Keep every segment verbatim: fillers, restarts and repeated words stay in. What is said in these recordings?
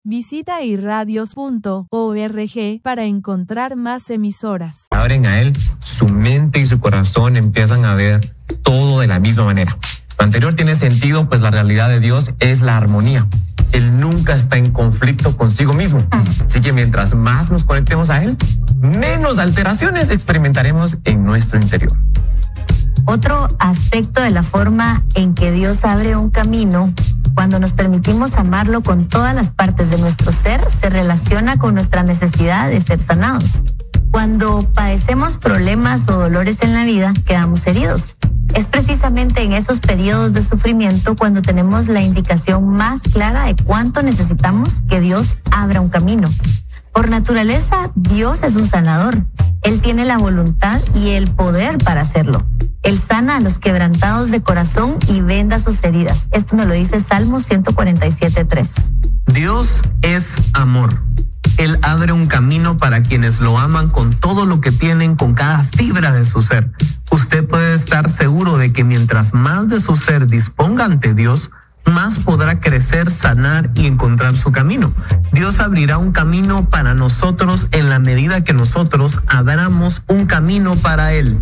Visita irradios punto org para encontrar más emisoras. Abren a Él, su mente y su corazón empiezan a ver todo de la misma manera. Lo anterior tiene sentido, pues la realidad de Dios es la armonía. Él nunca está en conflicto consigo mismo. Así que mientras más nos conectemos a Él, menos alteraciones experimentaremos en nuestro interior. Otro aspecto de la forma en que Dios abre un camino, cuando nos permitimos amarlo con todas las partes de nuestro ser, se relaciona con nuestra necesidad de ser sanados. Cuando padecemos problemas o dolores en la vida, quedamos heridos. Es precisamente en esos periodos de sufrimiento cuando tenemos la indicación más clara de cuánto necesitamos que Dios abra un camino. Por naturaleza, Dios es un sanador. Él tiene la voluntad y el poder para hacerlo. Él sana a los quebrantados de corazón y venda sus heridas. Esto me lo dice Salmo ciento cuarenta y siete, tres. Dios es amor. Él abre un camino para quienes lo aman con todo lo que tienen, con cada fibra de su ser. Usted puede estar seguro de que mientras más de su ser disponga ante Dios, más podrá crecer, sanar y encontrar su camino. Dios abrirá un camino para nosotros en la medida que nosotros abramos un camino para Él.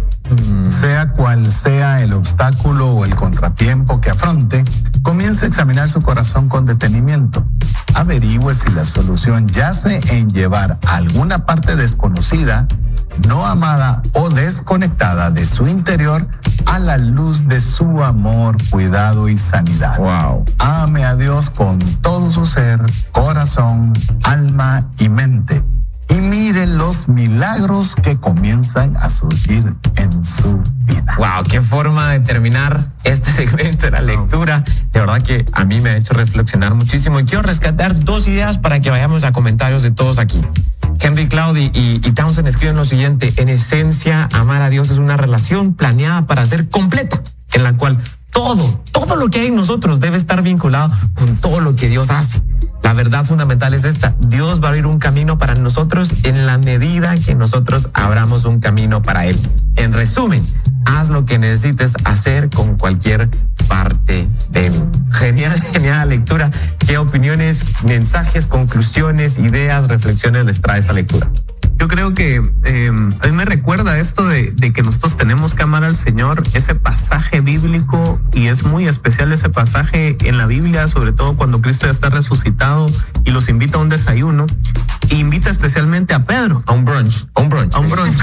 Sea cual sea el obstáculo o el contratiempo que afronte, comience a examinar su corazón con detenimiento. Averigüe si la solución yace en llevar alguna parte desconocida, no amada o desconectada de su interior a la luz de su amor, cuidado y sanidad. Wow. Ame a Dios con todo su ser, corazón, alma y mente. Y mire los milagros que comienzan a surgir en su vida. Wow, qué forma de terminar este segmento de la lectura. De verdad que a mí me ha hecho reflexionar muchísimo y quiero rescatar dos ideas para que vayamos a comentarios de todos aquí. Henry Cloud y, y, y Townsend escriben lo siguiente: en esencia, amar a Dios es una relación planeada para ser completa, en la cual todo, todo lo que hay en nosotros debe estar vinculado con todo lo que Dios hace. La verdad fundamental es esta: Dios va a abrir un camino para nosotros en la medida que nosotros abramos un camino para Él. En resumen, haz lo que necesites hacer con cualquier parte de Él. Genial, genial lectura. ¿Qué opiniones, mensajes, conclusiones, ideas, reflexiones les trae esta lectura? Yo creo que eh, a mí me recuerda esto de, de que nosotros tenemos que amar al Señor, ese pasaje bíblico, y es muy especial ese pasaje en la Biblia, sobre todo cuando Cristo ya está resucitado y los invita a un desayuno, e invita especialmente a Pedro. A un brunch, a un brunch. A un brunch.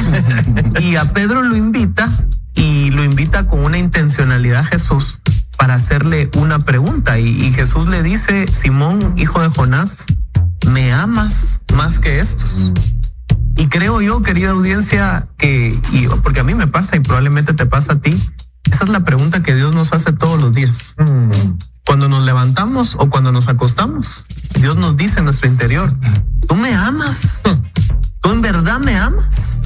Y a Pedro lo invita, y lo invita con una intencionalidad a Jesús para hacerle una pregunta. Y, y Jesús le dice: Simón, hijo de Jonás, ¿me amas más que estos? Y creo yo, querida audiencia, que, y porque a mí me pasa y probablemente te pasa a ti, esa es la pregunta que Dios nos hace todos los días. Mm. Cuando nos levantamos o cuando nos acostamos, Dios nos dice en nuestro interior: ¿tú me amas? ¿Tú en verdad me amas?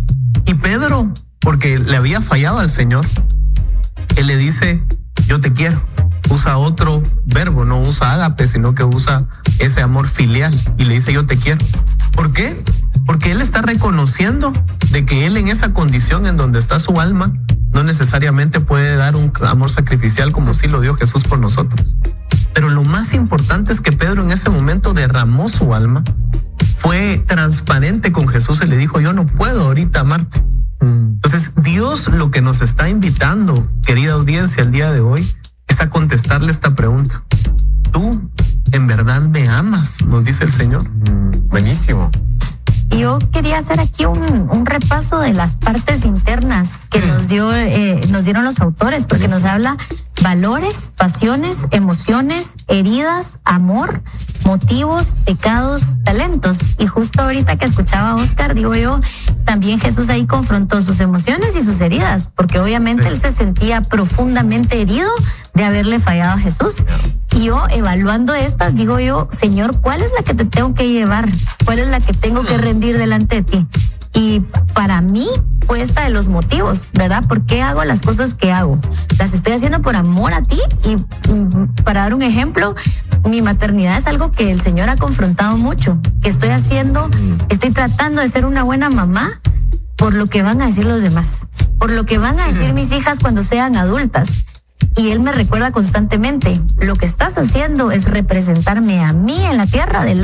Y Pedro, porque le había fallado al Señor, él le dice: yo te quiero. Usa otro verbo, no usa ágape, sino que usa ese amor filial y le dice: yo te quiero. ¿Por qué? Porque él está reconociendo de que él en esa condición en donde está su alma no necesariamente puede dar un amor sacrificial como sí lo dio Jesús por nosotros. Pero lo más importante es que Pedro en ese momento derramó su alma, fue transparente con Jesús y le dijo: yo no puedo ahorita amarte. Entonces Dios lo que nos está invitando, querida audiencia, el día de hoy, es a contestarle esta pregunta: ¿tú en verdad me amas? Nos dice el Señor. Buenísimo. Yo quería hacer aquí un, un repaso de las partes internas que nos dio, eh, nos dieron los autores, porque nos habla valores, pasiones, emociones, heridas, amor, motivos, pecados, talentos. Y justo ahorita que escuchaba a Oscar, digo yo, también Jesús ahí confrontó sus emociones y sus heridas, porque obviamente sí, él se sentía profundamente herido de haberle fallado a Jesús. Y yo, evaluando estas, digo yo: Señor, ¿cuál es la que te tengo que llevar? ¿Cuál es la que tengo que rendir delante de ti? Y para mí fue esta de los motivos, ¿verdad? ¿Por qué hago las cosas que hago? Las estoy haciendo por amor a ti. Y para dar un ejemplo, mi maternidad es algo que el Señor ha confrontado mucho, que estoy haciendo, estoy tratando de ser una buena mamá por lo que van a decir los demás, por lo que van a decir mis hijas cuando sean adultas. Y Él me recuerda constantemente: lo que estás haciendo es representarme a mí en la tierra del